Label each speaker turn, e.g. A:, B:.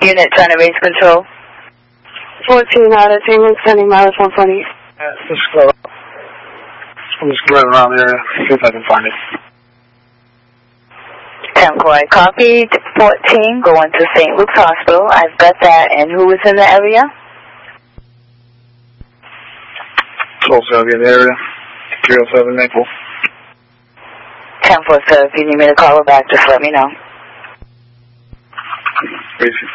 A: Unit trying to raise control.
B: 14 out of England, sending mileage 120.
C: I'm just driving around the area, see if I can find it.
A: 10-4, copied. 14, going to St. Luke's Hospital. I've got that. And who was in the area?
C: 12 I'll get in the area. 307 Maple.
A: 10-4, sir. If you need me to call her back, just let me know.
C: Basic.